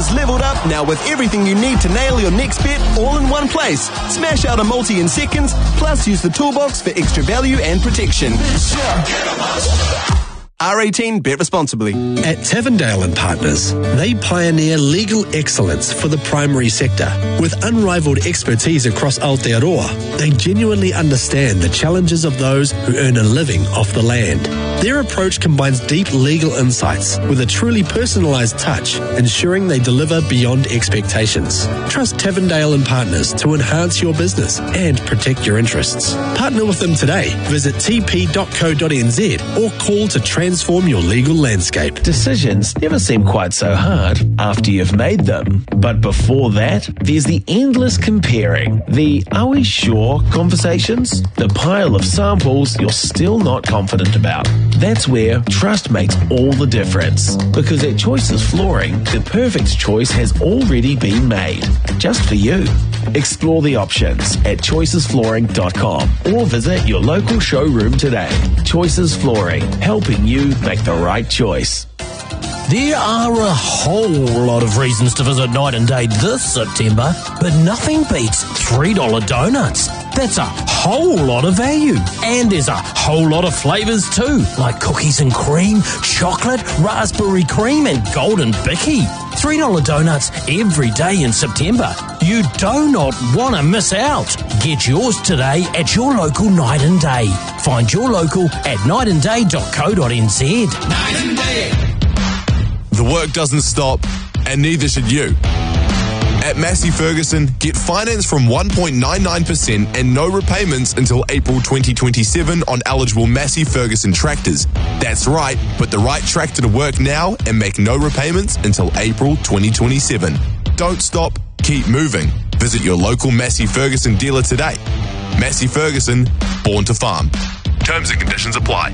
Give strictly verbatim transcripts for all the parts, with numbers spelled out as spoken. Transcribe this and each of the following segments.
is leveled up now with everything you need to nail your next bet all in one place. Smash out a multi in seconds, plus use the toolbox for extra value and protection. R eighteen, bet responsibly. At Tavendale and Partners, they pioneer legal excellence for the primary sector. With unrivaled expertise across Aotearoa, they genuinely understand the challenges of those who earn a living off the land. Their approach combines deep legal insights with a truly personalised touch, ensuring they deliver beyond expectations. Trust Tavendale and Partners to enhance your business and protect your interests. Partner with them today. Visit t p dot co dot n z or call to transform your legal landscape. Decisions never seem quite so hard after you've made them. But before that, there's the endless comparing, the "are we sure" conversations, the pile of samples you're still not confident about. That's where trust makes all the difference. Because at Choices Flooring, the perfect choice has already been made, just for you. Explore the options at choices flooring dot com or visit your local showroom today. Choices Flooring, helping you make the right choice. There are a whole lot of reasons to visit Night and Day this September, but nothing beats three dollar donuts. That's a whole lot of value. And there's a whole lot of flavours too, like cookies and cream, chocolate, raspberry cream and golden bicky. three dollar donuts every day in September. You do not want to miss out. Get yours today at your local Night and Day. Find your local at night and day dot co dot n z. Night and Day. The work doesn't stop, and neither should you. At Massey Ferguson, get finance from one point nine nine percent and no repayments until April twenty twenty-seven on eligible Massey Ferguson tractors. That's right, put the right tractor to work now and make no repayments until April twenty twenty-seven. Don't stop, keep moving. Visit your local Massey Ferguson dealer today. Massey Ferguson, born to farm. Terms and conditions apply.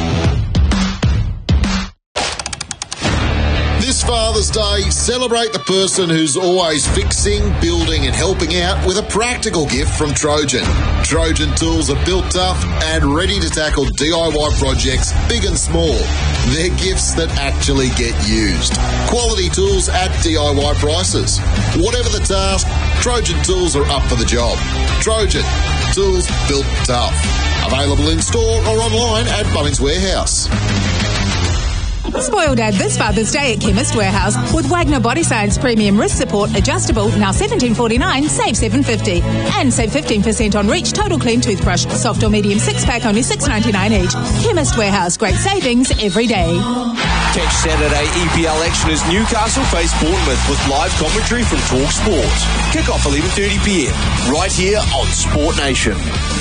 This Father's Day, celebrate the person who's always fixing, building and helping out with a practical gift from Trojan. Trojan tools are built tough and ready to tackle D I Y projects big and small. They're gifts that actually get used. Quality tools at D I Y prices. Whatever the task, Trojan tools are up for the job. Trojan, tools built tough. Available in store or online at Bunnings Warehouse. Spoil Dad this Father's Day at Chemist Warehouse with Wagner Body Science Premium Wrist Support Adjustable, now seventeen forty-nine, save seven fifty. And save fifteen percent on Reach Total Clean Toothbrush, soft or medium six pack, only six ninety-nine each. Chemist Warehouse, great savings every day. Catch Saturday E P L action as Newcastle face Bournemouth with live commentary from Talk Sport. Kick off eleven thirty p m right here on Sport Nation.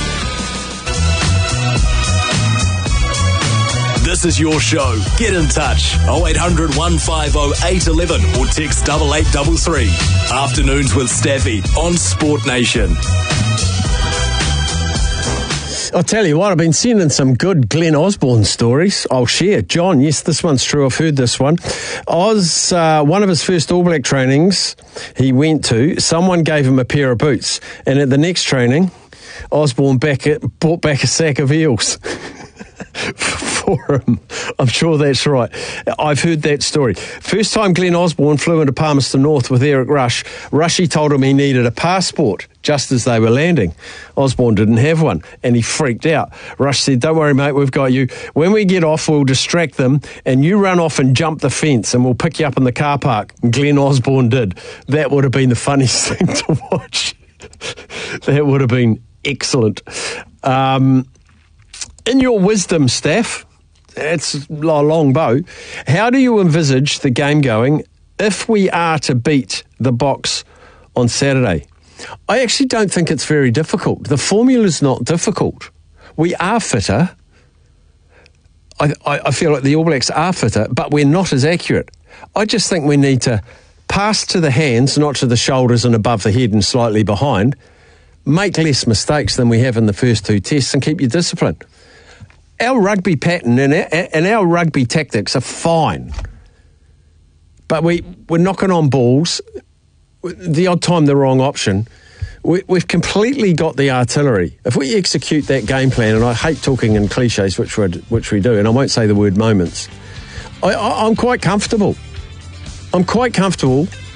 This is your show. Get in touch. oh eight hundred, one five oh, eight one one or text double eight double three. Afternoons with Staffy on Sport Nation. I'll tell you what, I've been sending some good Glenn Osborne stories. I'll share. John, yes, this one's true. I've heard this one. Oz, uh, one of his first All Black trainings he went to, someone gave him a pair of boots. And at the next training, Osborne back it, brought back a sack of eels. For him. I'm sure that's right. I've heard that story. First time Glenn Osborne flew into Palmerston North with Eric Rush, Rushy told him he needed a passport just as they were landing. Osborne didn't have one and he freaked out. Rush said, "Don't worry, mate, we've got you. When we get off, we'll distract them and you run off and jump the fence and we'll pick you up in the car park." And Glenn Osborne did. That would have been the funniest thing to watch. That would have been excellent. Um... In your wisdom, Staff, it's a long bow, how do you envisage the game going if we are to beat the Box on Saturday? I actually don't think it's very difficult. The formula's not difficult. We are fitter. I, I, I feel like the All Blacks are fitter, but we're not as accurate. I just think we need to pass to the hands, not to the shoulders and above the head and slightly behind, make less mistakes than we have in the first two tests and keep your discipline. Our rugby pattern and our, and our rugby tactics are fine. But we, we're knocking on balls, the odd time the wrong option. We, we've completely got the artillery. If we execute that game plan, and I hate talking in cliches, which we which we do, and I won't say the word moments, I, I, I'm quite comfortable. I'm quite comfortable